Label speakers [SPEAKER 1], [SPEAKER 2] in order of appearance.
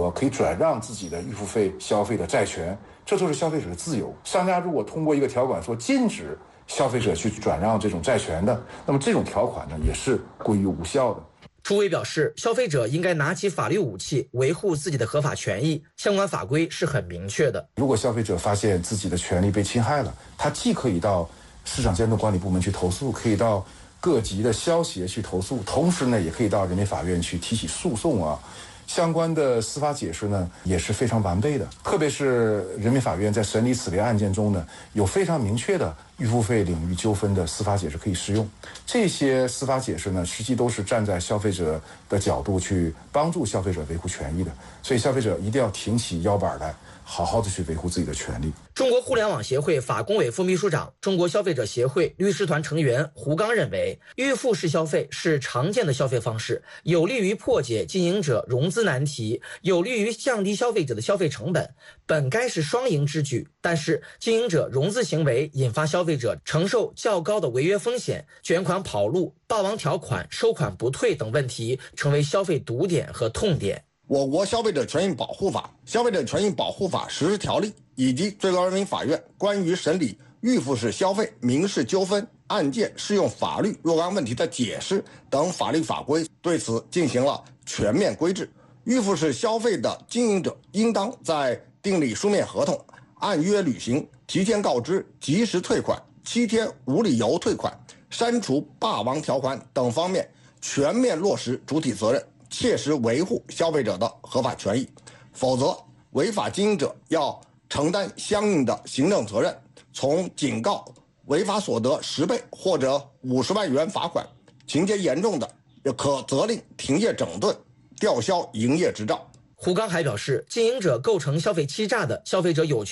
[SPEAKER 1] 说可以转让自己的预付费消费的债权，这就是消费者的自由。商家如果通过一个条款说禁止消费者去转让这种债权的，那么这种条款呢也是归于无效的。
[SPEAKER 2] 朱伟表示，消费者应该拿起法律武器，维护自己的合法权益，相关法规是很明确的。
[SPEAKER 1] 如果消费者发现自己的权利被侵害了，他既可以到市场监督管理部门去投诉，可以到各级的消协去投诉，同时呢，也可以到人民法院去提起诉讼啊。相关的司法解释呢也是非常完备的，特别是人民法院在审理此类案件中呢，有非常明确的预付费领域纠纷的司法解释可以适用。这些司法解释呢，实际都是站在消费者的角度去帮助消费者维护权益的，所以消费者一定要挺起腰板来，好好的去维护自己的权利。
[SPEAKER 2] 中国互联网协会法工委副秘书长、中国消费者协会律师团成员胡刚认为，预付式消费是常见的消费方式，有利于破解经营者融资难题，有利于降低消费者的消费成本，本该是双赢之举。但是，经营者融资行为引发消费者承受较高的违约风险，卷款跑路、霸王条款、收款不退等问题，成为消费堵点和痛点。
[SPEAKER 3] 我国消费者权益保护法、消费者权益保护法实施条例以及最高人民法院关于审理预付式消费民事纠纷案件适用法律若干问题的解释等法律法规，对此进行了全面规制。预付式消费的经营者应当在订立书面合同、按约履行、提前告知、及时退款、7天无理由退款、删除霸王条款等方面全面落实主体责任，切实维护消费者的合法权益，否则违法经营者要承担相应的行政责任，从警告、违法所得10倍或者50万元罚款，情节严重的也可责令停业整顿、吊销营业执照。
[SPEAKER 2] 胡刚还表示，经营者构成消费欺诈的，消费者有权